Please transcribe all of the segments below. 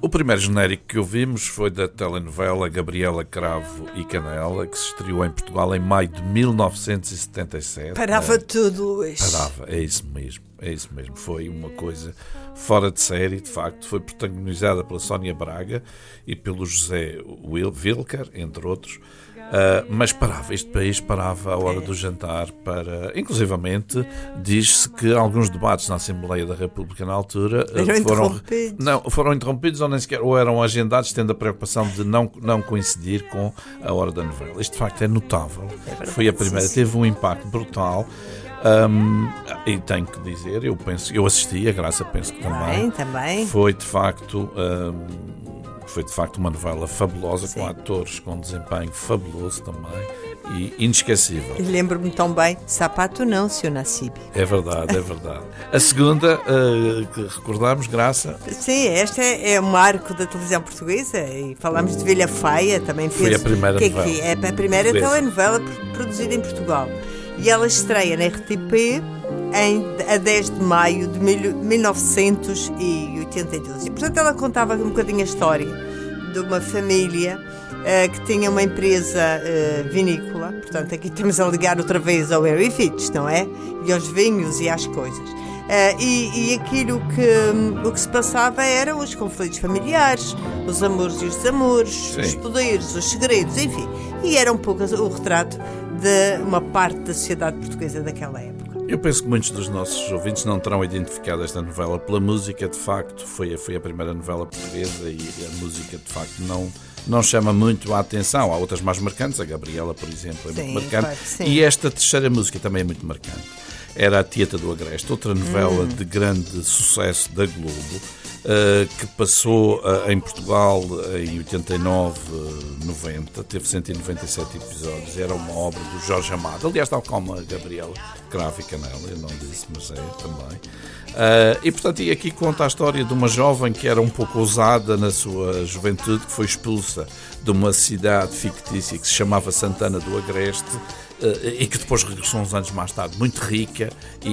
O primeiro genérico que ouvimos foi da telenovela Gabriela Cravo e Canela, que se estreou em Portugal em maio de 1977. Parava tudo, Luís. Parava, é isso mesmo. Foi uma coisa fora de série, de facto. Foi protagonizada pela Sónia Braga e pelo José Wilker, entre outros. Mas este país parava à hora do jantar para... Inclusivamente, diz-se que alguns debates na Assembleia da República na altura foram interrompidos ou nem sequer ou eram agendados, tendo a preocupação de não coincidir com a hora da novela. Isto, de facto, é notável. Foi a primeira, teve um impacto brutal. E tenho que dizer, eu assisti, a Graça penso que também. Foi de facto uma novela fabulosa, com atores com desempenho fabuloso também e inesquecível. Lembro-me tão bem, Sapato não, Sr. Nassib. É verdade. A segunda, que recordámos, Graça. Sim, esta é um marco da televisão portuguesa e falámos de Velha Faia, também foi a primeira novela. É a primeira telenovela produzida em Portugal. E ela estreia na RTP a 10 de maio de 1982. E, portanto, ela contava um bocadinho a história de uma família que tinha uma empresa vinícola. Portanto, aqui estamos a ligar outra vez ao Harry Fitch, não é? E aos vinhos e às coisas. E aquilo que se passava eram os conflitos familiares, os amores e os desamores, sim, os poderes, os segredos, enfim. E era um pouco o retrato de uma parte da sociedade portuguesa daquela época. Eu penso que muitos dos nossos ouvintes não terão identificado esta novela pela música. De facto, foi a primeira novela portuguesa e a música, de facto, não chama muito a atenção. Há outras mais marcantes, a Gabriela, por exemplo, é muito marcante. Claro, e esta terceira música também é muito marcante. Era a Tieta do Agreste, outra novela de grande sucesso da Globo, que passou em Portugal em 89, 90, teve 197 episódios, era uma obra do Jorge Amado, aliás, tal como a Gabriela Cravo e Canela, eu não disse, mas é também. E portanto, e aqui conta a história de uma jovem que era um pouco ousada na sua juventude, que foi expulsa de uma cidade fictícia que se chamava Santana do Agreste, e que depois regressou uns anos mais tarde muito rica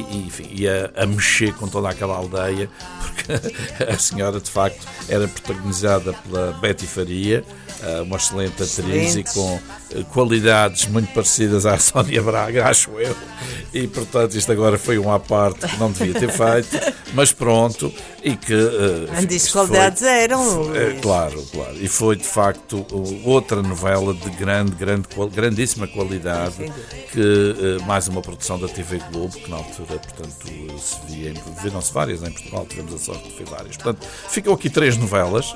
e a mexer com toda aquela aldeia, porque a senhora de facto era protagonizada pela Betty Faria, uma excelente atriz e com qualidades muito parecidas à Sónia Braga, acho eu, e portanto isto agora foi um à parte que não devia ter feito, mas pronto, e que as qualidades eram claro, e foi de facto outra novela de grandíssima qualidade, que mais uma produção da TV Globo, que na altura, portanto, viram-se várias em Portugal, tivemos a sorte de ver várias. Portanto, ficam aqui 3 novelas,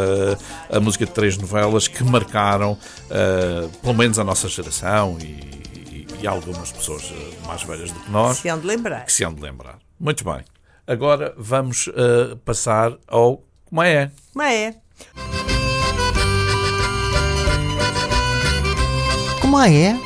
a música de 3 novelas que marcaram, pelo menos a nossa geração e algumas pessoas mais velhas do que nós. Que se hão de lembrar. Muito bem. Agora vamos passar ao Como é? Como é? Como é?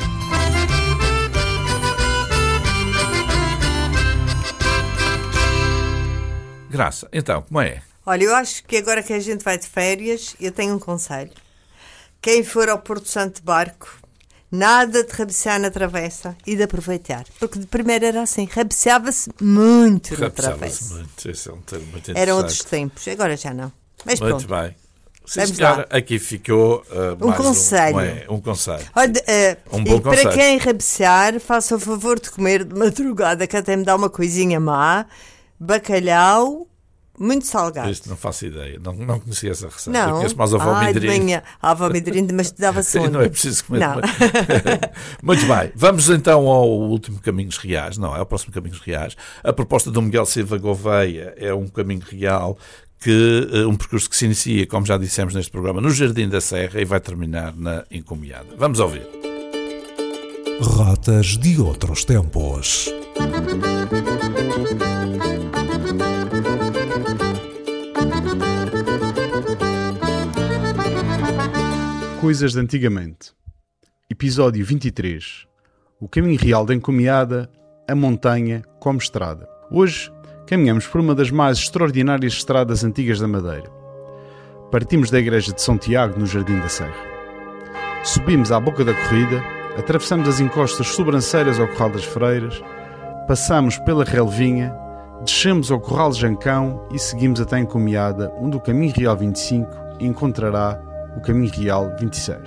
Graça, então, como é? Olha, eu acho que agora que a gente vai de férias, eu tenho um conselho. Quem for ao Porto Santo de barco, nada de rabeçar na travessa e de aproveitar. Porque de primeiro era assim, rabeçava-se muito na travessa. Muito, esse é um termo muito eram outros tempos, agora já não. Mas muito pronto. Bem. Sim, senhora, aqui ficou um conselho. Um conselho. Olha, um bom conselho. Para quem rabeçar, faça o favor de comer de madrugada, que até me dá uma coisinha má. Bacalhau, muito salgado. Isto não faço ideia, não conhecia essa receita. Não. Eu conheço mais a avó Midrinho. A avó Midrinho, mas te dava sono. Não é preciso comer. Não. Muito bem, vamos então ao último Caminhos Reais, não, é o próximo Caminhos Reais. A proposta do Miguel Silva Gouveia é um caminho real, um percurso que se inicia, como já dissemos neste programa, no Jardim da Serra e vai terminar na Encomiada. Vamos ouvir. Rotas de outros tempos. Coisas de antigamente. Episódio 23. O caminho real da Encomiada, a montanha como estrada. Hoje caminhamos por uma das mais extraordinárias estradas antigas da Madeira. Partimos da igreja de São Tiago, no Jardim da Serra. Subimos à boca da corrida, atravessamos as encostas sobranceiras ao Corral das Freiras, passamos pela Relvinha, descemos ao Corral de Jancão e seguimos até Encomiada, onde o Caminho Real 25 encontrará o Caminho Real 26.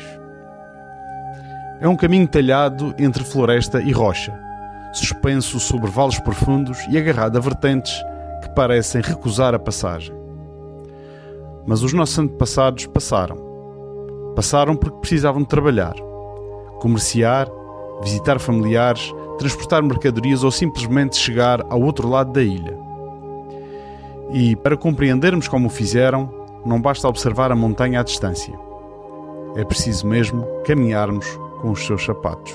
É um caminho talhado entre floresta e rocha, suspenso sobre vales profundos e agarrado a vertentes que parecem recusar a passagem. Mas os nossos antepassados passaram. Passaram porque precisavam de trabalhar, comerciar, visitar familiares, transportar mercadorias ou simplesmente chegar ao outro lado da ilha. E, para compreendermos como o fizeram, não basta observar a montanha à distância. É preciso mesmo caminharmos com os seus sapatos.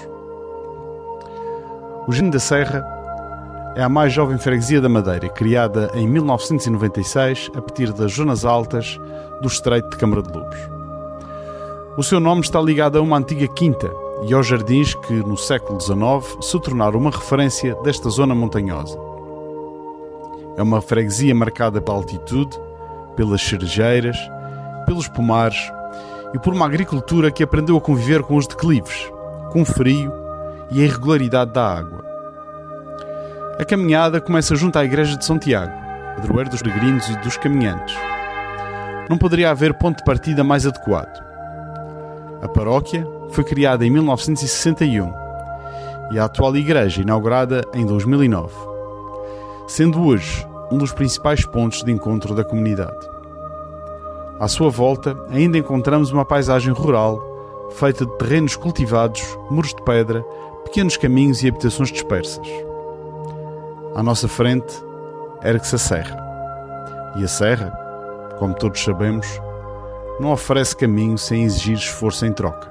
O Genho da Serra é a mais jovem freguesia da Madeira, criada em 1996 a partir das zonas altas do Estreito de Câmara de Lobos. O seu nome está ligado a uma antiga quinta e aos jardins que, no século XIX, se tornaram uma referência desta zona montanhosa. É uma freguesia marcada pela altitude, pelas cerejeiras, pelos pomares e por uma agricultura que aprendeu a conviver com os declives, com o frio e a irregularidade da água. A caminhada começa junto à Igreja de São Tiago, padroeiro dos peregrinos e dos caminhantes. Não poderia haver ponto de partida mais adequado. A paróquia foi criada em 1961 e a atual igreja inaugurada em 2009, sendo hoje um dos principais pontos de encontro da comunidade. À sua volta ainda encontramos uma paisagem rural feita de terrenos cultivados, muros de pedra, pequenos caminhos e habitações dispersas. À nossa frente ergue-se a serra. E a serra, como todos sabemos, não oferece caminho sem exigir esforço em troca.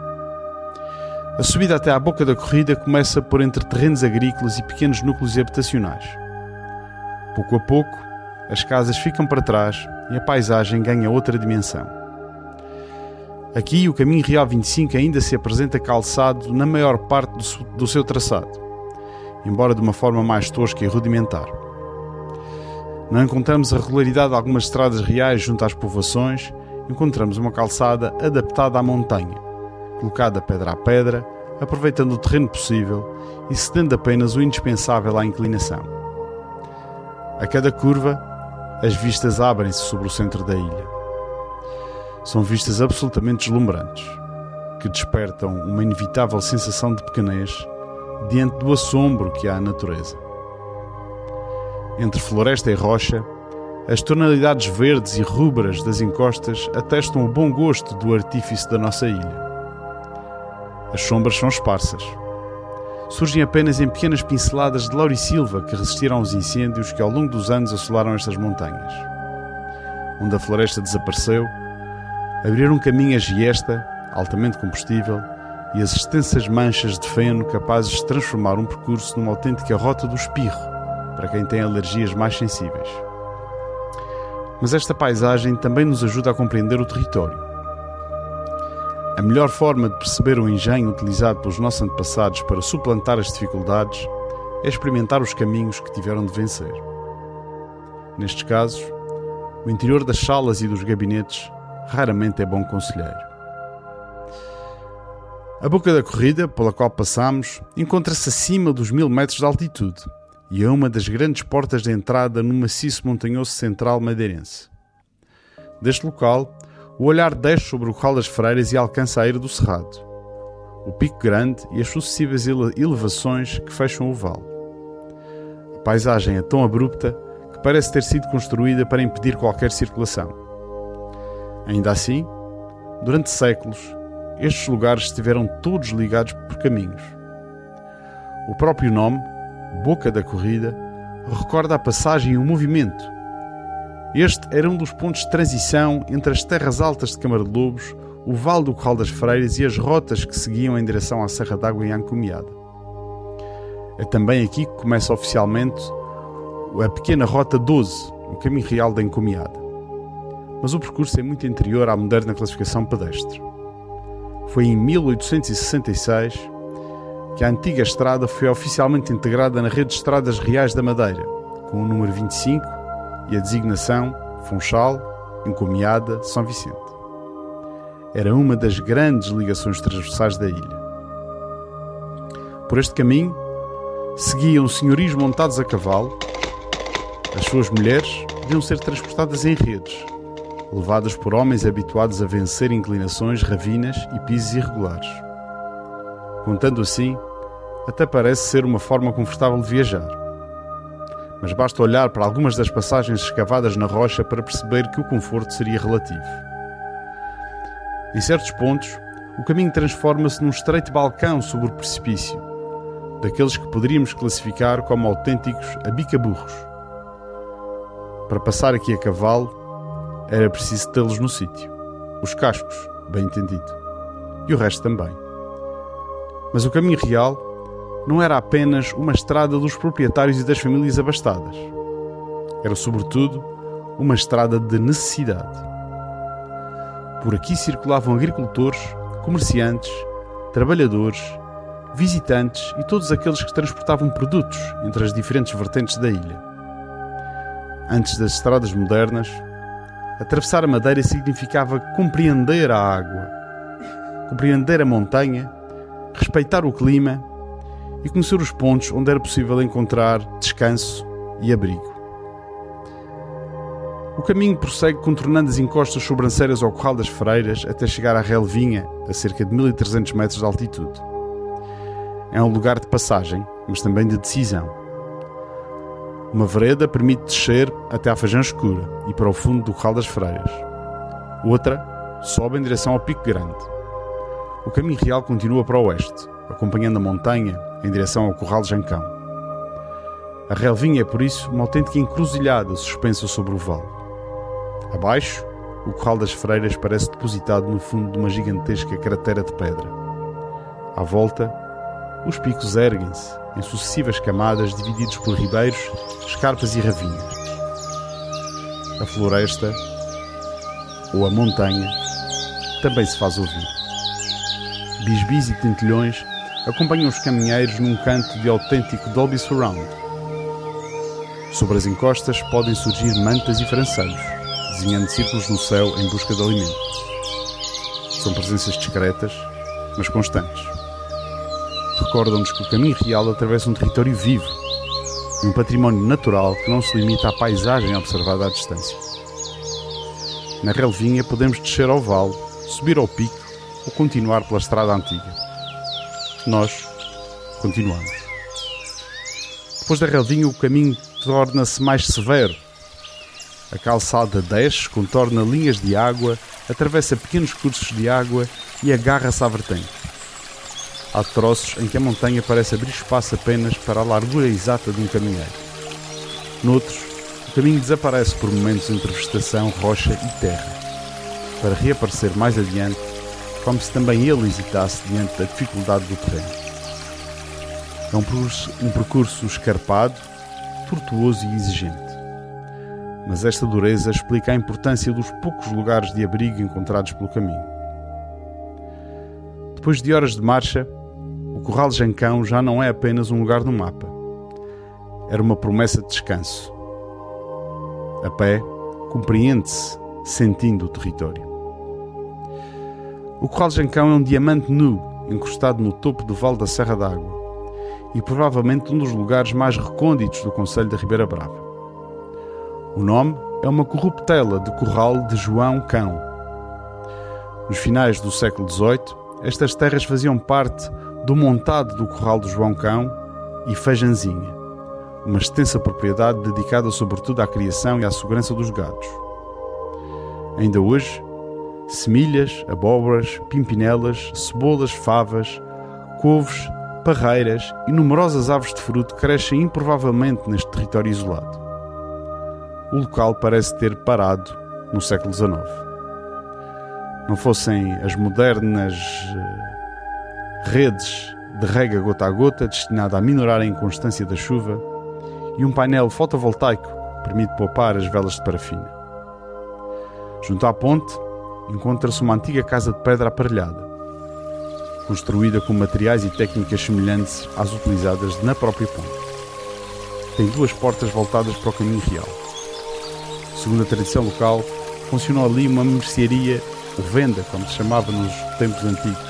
A subida até à boca da corrida começa por entre terrenos agrícolas e pequenos núcleos habitacionais. Pouco a pouco, as casas ficam para trás e a paisagem ganha outra dimensão. Aqui, o Caminho Real 25 ainda se apresenta calçado na maior parte do seu traçado, embora de uma forma mais tosca e rudimentar. Não encontramos a regularidade de algumas estradas reais junto às povoações, encontramos uma calçada adaptada à montanha, colocada pedra a pedra, aproveitando o terreno possível e cedendo apenas o indispensável à inclinação. A cada curva, as vistas abrem-se sobre o centro da ilha. São vistas absolutamente deslumbrantes, que despertam uma inevitável sensação de pequenez diante do assombro que há à natureza. Entre floresta e rocha, as tonalidades verdes e rubras das encostas atestam o bom gosto do artífice da nossa ilha. As sombras são esparsas. Surgem apenas em pequenas pinceladas de laurisilva que resistiram aos incêndios que ao longo dos anos assolaram estas montanhas. Onde a floresta desapareceu, abriram um caminho a giesta, altamente combustível, e as extensas manchas de feno capazes de transformar um percurso numa autêntica rota do espirro para quem tem alergias mais sensíveis. Mas esta paisagem também nos ajuda a compreender o território. A melhor forma de perceber o engenho utilizado pelos nossos antepassados para suplantar as dificuldades é experimentar os caminhos que tiveram de vencer. Nestes casos, o interior das salas e dos gabinetes raramente é bom conselheiro. A boca da corrida, pela qual passamos, encontra-se acima dos 1000 metros de altitude e é uma das grandes portas de entrada no maciço montanhoso central madeirense. Deste local, o olhar desce sobre o Corral das Freiras e alcança a Eira do Cerrado, o Pico Grande e as sucessivas elevações que fecham o vale. A paisagem é tão abrupta que parece ter sido construída para impedir qualquer circulação. Ainda assim, durante séculos, estes lugares estiveram todos ligados por caminhos. O próprio nome, Boca da Corrida, recorda a passagem e o movimento. Este era um dos pontos de transição entre as terras altas de Câmara de Lobos, o Vale do Corral das Freiras e as rotas que seguiam em direção à Serra d'Água em Encomiada. É também aqui que começa oficialmente a pequena Rota 12, o Caminho Real da Encomiada. Mas o percurso é muito anterior à moderna classificação pedestre. Foi em 1866 que a antiga estrada foi oficialmente integrada na rede de estradas reais da Madeira, com o número 25 e a designação Funchal, Encomiada, São Vicente. Era uma das grandes ligações transversais da ilha. Por este caminho, seguiam senhorios montados a cavalo, As suas mulheres podiam ser transportadas em redes, levadas por homens habituados a vencer inclinações, ravinas e pisos irregulares. Contando assim, até parece ser uma forma confortável de viajar. Mas basta olhar para algumas das passagens escavadas na rocha para perceber que o conforto seria relativo. Em certos pontos, o caminho transforma-se num estreito balcão sobre o precipício, daqueles que poderíamos classificar como autênticos abicaburros. Para passar aqui a cavalo, era preciso tê-los no sítio. Os cascos, bem entendido. E o resto também. Mas o caminho real não era apenas uma estrada dos proprietários e das famílias abastadas. Era, sobretudo, uma estrada de necessidade. Por aqui circulavam agricultores, comerciantes, trabalhadores, visitantes e todos aqueles que transportavam produtos entre as diferentes vertentes da ilha. Antes das estradas modernas, atravessar a Madeira significava compreender a água, compreender a montanha, respeitar o clima e conhecer os pontos onde era possível encontrar descanso e abrigo. O caminho prossegue contornando as encostas sobranceiras ao Corral das Freiras até chegar à Relvinha, a cerca de 1300 metros de altitude. É um lugar de passagem, mas também de decisão. Uma vereda permite descer até à Fajã Escura e para o fundo do Corral das Freiras. Outra sobe em direção ao Pico Grande. O caminho real continua para o oeste, acompanhando a montanha em direção ao Corral de Jancão. A Relvinha é, por isso, uma autêntica encruzilhada suspensa sobre o vale. Abaixo, o Corral das Freiras parece depositado no fundo de uma gigantesca cratera de pedra. À volta, os picos erguem-se em sucessivas camadas divididos por ribeiros, escarpas e ravinhas. A floresta, ou a montanha, também se faz ouvir. Bisbis e tentilhões acompanham os caminheiros num canto de autêntico Dolby Surround. Sobre as encostas podem surgir mantas e francelhos, desenhando círculos no céu em busca de alimento. São presenças discretas, mas constantes. Recordam-nos que o caminho real atravessa um território vivo, um património natural que não se limita à paisagem observada à distância. Na Relvinha podemos descer ao vale, subir ao pico ou continuar pela estrada antiga. Nós continuamos. Depois da Relvinha o caminho torna-se mais severo. A calçada desce, contorna linhas de água, atravessa pequenos cursos de água e agarra-se à vertente. Há troços em que a montanha parece abrir espaço apenas para a largura exata de um caminheiro. Noutros, o caminho desaparece por momentos entre vegetação, rocha e terra, para reaparecer mais adiante, como se também ele hesitasse diante da dificuldade do terreno. É um percurso escarpado, tortuoso e exigente. Mas esta dureza explica a importância dos poucos lugares de abrigo encontrados pelo caminho. Depois de horas de marcha, o Corral de Jancão já não é apenas um lugar no mapa. Era uma promessa de descanso. A pé, compreende-se sentindo o território. O Corral de Jancão é um diamante nu, encostado no topo do Vale da Serra d'Água e provavelmente um dos lugares mais recônditos do concelho da Ribeira Brava. O nome é uma corruptela de Corral de João Cão. Nos finais do século XVIII, estas terras faziam parte do montado do Corral de João Cão e Fejanzinha, uma extensa propriedade dedicada sobretudo à criação e à segurança dos gados. Ainda hoje, semilhas, abóboras, pimpinelas, cebolas, favas, couves, parreiras e numerosas aves de fruto crescem improvavelmente neste território isolado. O local parece ter parado no século XIX. Não fossem as modernas redes de rega gota a gota destinada a minorar a inconstância da chuva e um painel fotovoltaico que permite poupar as velas de parafina. Junto à ponte encontra-se uma antiga casa de pedra aparelhada, construída com materiais e técnicas semelhantes às utilizadas na própria ponte. Tem duas portas voltadas para o caminho real. Segundo a tradição local, funcionou ali uma mercearia, ou venda, como se chamava nos tempos antigos,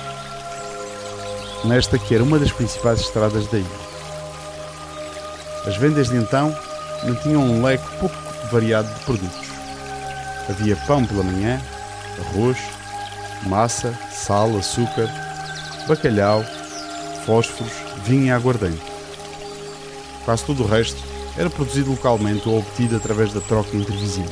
nesta que era uma das principais estradas da ilha. As vendas de então mantinham um leque pouco variado de produtos. Havia pão pela manhã, arroz, massa, sal, açúcar, bacalhau, fósforos, vinho e aguardente. Quase todo o resto era produzido localmente ou obtido através da troca entre vizinhos.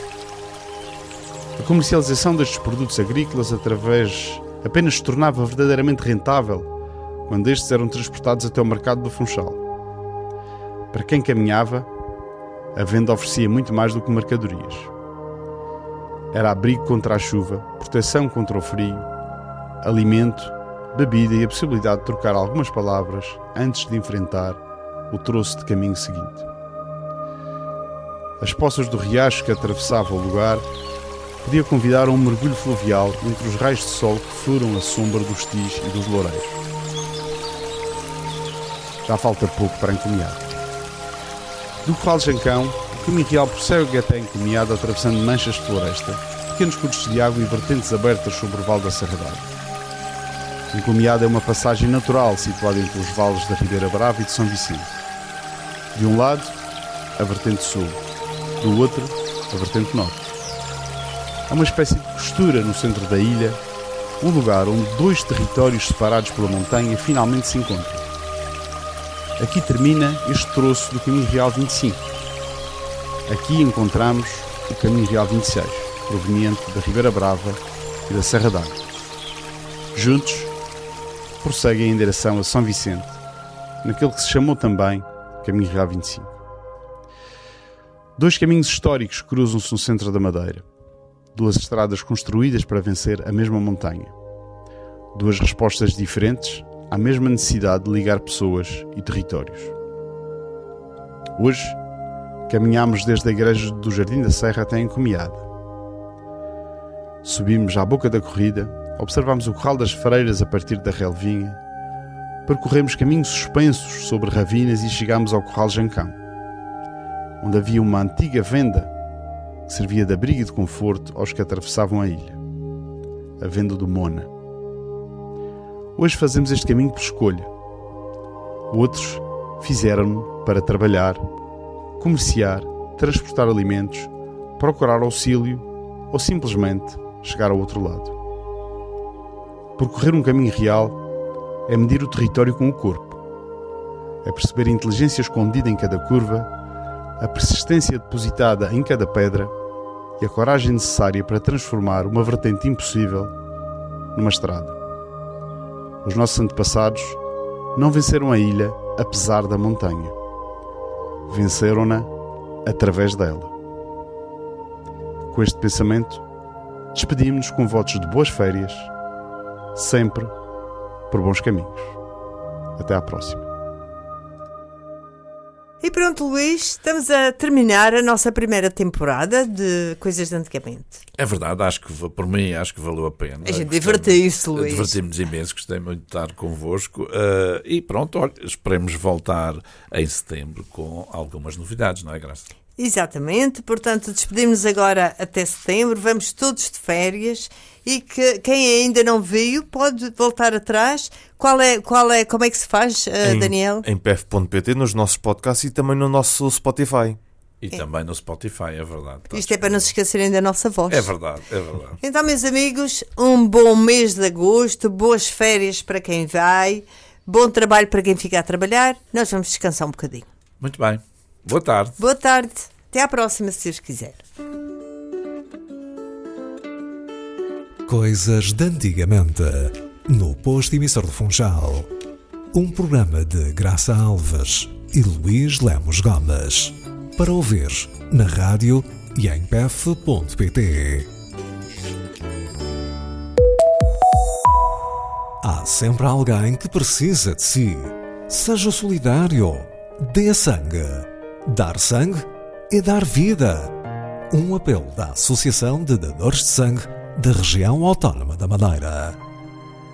A comercialização destes produtos agrícolas apenas se tornava verdadeiramente rentável quando estes eram transportados até o mercado do Funchal. Para quem caminhava, a venda oferecia muito mais do que mercadorias. Era abrigo contra a chuva, proteção contra o frio, alimento, bebida e a possibilidade de trocar algumas palavras antes de enfrentar o troço de caminho seguinte. As poças do riacho que atravessavam o lugar podia convidar a um mergulho fluvial entre os raios de sol que furam a sombra dos tis e dos loureiros. Já falta pouco para a encomiada. Do Corral de Jancão, o caminho real prossegue até a encomiada atravessando manchas de floresta, pequenos cursos de água e vertentes abertas sobre o Vale da Serra d'Água. A encomiada é uma passagem natural situada entre os vales da Ribeira Brava e de São Vicente. De um lado, a vertente sul, do outro, a vertente norte. Há uma espécie de costura no centro da ilha, um lugar onde dois territórios separados pela montanha finalmente se encontram. Aqui termina este troço do Caminho Real 25. Aqui encontramos o Caminho Real 26, proveniente da Ribeira Brava e da Serra d'Água. Juntos, prosseguem em direção a São Vicente, naquele que se chamou também Caminho Real 25. Dois caminhos históricos cruzam-se no centro da Madeira. Duas estradas construídas para vencer a mesma montanha. Duas respostas diferentes à mesma necessidade de ligar pessoas e territórios. Hoje, caminhamos desde a igreja do Jardim da Serra até a encomiada. Subimos à boca da corrida, observamos o Corral das Freiras a partir da relvinha, percorremos caminhos suspensos sobre ravinas e chegamos ao Corral Jancão, onde havia uma antiga venda que servia de abrigo e de conforto aos que atravessavam a ilha, a venda do Mona. Hoje fazemos este caminho por escolha. Outros fizeram-no para trabalhar, comerciar, transportar alimentos, procurar auxílio ou simplesmente chegar ao outro lado. Percorrer um caminho real é medir o território com o corpo, é perceber a inteligência escondida em cada curva, a persistência depositada em cada pedra e a coragem necessária para transformar uma vertente impossível numa estrada. Os nossos antepassados não venceram a ilha apesar da montanha. Venceram-na através dela. Com este pensamento, despedimos-nos com votos de boas férias, sempre por bons caminhos. Até à próxima. E pronto, Luís, estamos a terminar a nossa primeira temporada de Coisas de Antigamente. É verdade, por mim acho que valeu a pena. A gente divertiu-se, Luís. Divertimos imenso, gostei muito de estar convosco. E pronto, olha, esperemos voltar em setembro com algumas novidades, não é, Graça? Exatamente, portanto despedimos agora até setembro, vamos todos de férias e que quem ainda não viu pode voltar atrás. Como é que se faz, Daniel? Em pf.pt, nos nossos podcasts e também no nosso Spotify. E também no Spotify, é verdade. Isto é para não se esquecerem da nossa voz. É verdade, é verdade. Então, meus amigos, um bom mês de agosto, boas férias para quem vai, bom trabalho para quem fica a trabalhar. Nós vamos descansar um bocadinho. Muito bem. Boa tarde. Boa tarde. Até à próxima, se Deus quiser. Coisas de Antigamente, no posto emissor do Funchal. Um programa de Graça Alves e Luís Lemos Gomes. Para ouvir na rádio e em pf.pt. Há sempre alguém que precisa de si. Seja solidário. Dê sangue. Dar sangue é dar vida. Um apelo da Associação de Dadores de Sangue da Região Autónoma da Madeira.